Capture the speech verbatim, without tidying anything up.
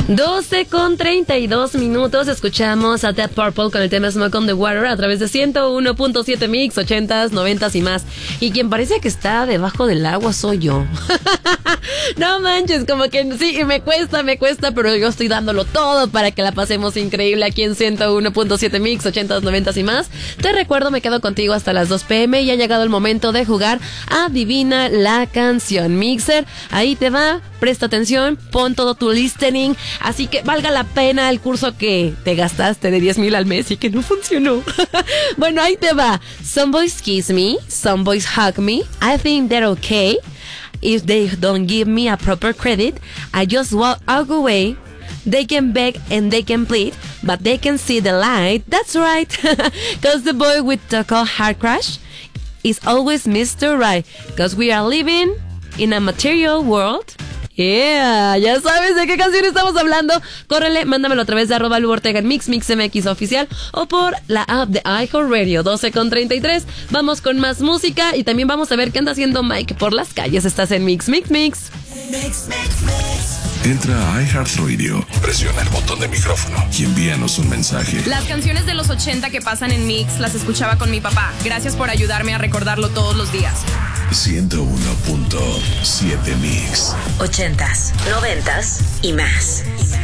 doce con treinta y dos minutos, escuchamos a Deep Purple con el tema Smoke on the Water a través de ciento uno punto siete Mix, ochentas, noventas y más. Y quien parece que está debajo del agua soy yo. No manches, como que sí, me cuesta, me cuesta, pero yo estoy dándolo todo para que la pasemos increíble aquí en ciento uno punto siete Mix, ochentas, noventas y más. Te recuerdo, me quedo contigo hasta las dos pm y ha llegado el momento de jugar Adivina la canción. Mixer, ahí te va, presta atención, pon todo tu listening, así que valga la pena el curso que te gastaste de diez mil al mes y que no funcionó. Bueno, ahí te va. Some boys kiss me, some boys hug me, I think they're okay. If they don't give me a proper credit, I just walk away. They can beg and they can plead, but they can see the light. That's right. Cause the boy with the call heart crash is always Mister Right. Cause we are living in a material world. Yeah, ya sabes de qué canción estamos hablando. Córrele, mándamelo a través de arroba Lu Ortega en Mix, Mix M X oficial o por la app de iHeartRadio. Doce con treinta y tres. Vamos con más música y también vamos a ver qué anda haciendo Mike por las calles. Estás en Mix, Mix, Mix. Mix, mix, mix. Entra a iHeartRadio, presiona el botón de micrófono y envíanos un mensaje. Las canciones de los ochenta que pasan en Mix las escuchaba con mi papá. Gracias por ayudarme a recordarlo todos los días. ciento uno punto siete Mix. Ochentas, noventas y más.